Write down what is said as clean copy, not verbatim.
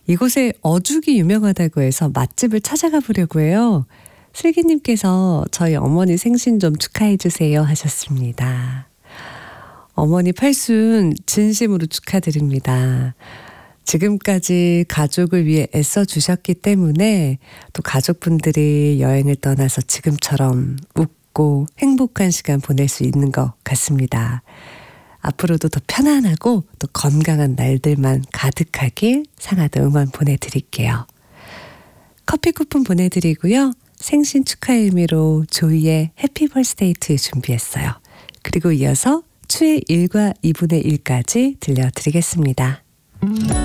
이곳에 어죽이 유명하다고 해서 맛집을 찾아가 보려고 해요. 슬기님께서 저희 어머니 생신 좀 축하해 주세요 하셨습니다. 어머니 팔순 진심으로 축하드립니다. 지금까지 가족을 위해 애써주셨기 때문에 또 가족분들이 여행을 떠나서 지금처럼 웃고 행복한 시간 보낼 수 있는 것 같습니다. 앞으로도 더 편안하고 또 건강한 날들만 가득하길 상하도 응원 보내드릴게요. 커피 쿠폰 보내드리고요. 생신 축하의 의미로 조이의 해피 벌스데이 투유 준비했어요. 그리고 이어서 추의 1과 2분의 1까지 들려드리겠습니다.